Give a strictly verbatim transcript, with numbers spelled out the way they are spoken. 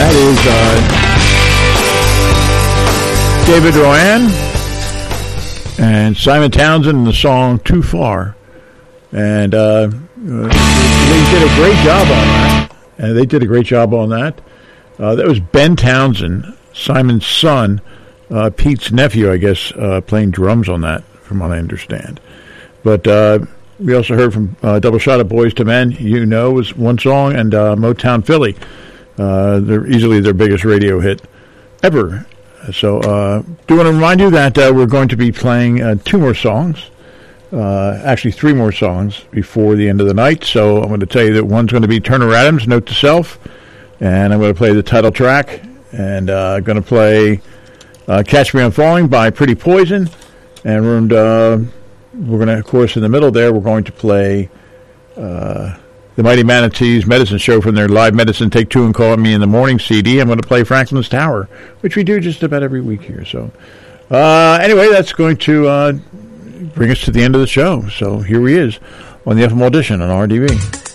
That is uh, David Rowan and Simon Townsend in the song Too Far. And uh, they did a great job on that. And they did a great job on that. Uh, that was Ben Townsend, Simon's son, uh, Pete's nephew, I guess, uh, playing drums on that, from what I understand. But uh, we also heard from uh, Double Shot of Boys to Men, You Know, was one song, and uh, Motown Philly. Uh, they're easily their biggest radio hit ever. So uh, do want to remind you that uh, we're going to be playing uh, two more songs, uh, actually three more songs before the end of the night. So I'm going to tell you that one's going to be Turner Adams, Note to Self, and I'm going to play the title track, and uh, I'm going to play uh, Catch Me On Falling by Pretty Poison, and we're, uh, we're going to, of course, in the middle there, we're going to play uh, the Mighty Manatees Medicine Show from their Live Medicine Take Two and Call Me in the Morning C D. I'm going to play Franklin's Tower, which we do just about every week here. So uh, anyway, that's going to uh, bring us to the end of the show. So here he is on the F M Audition on R D B.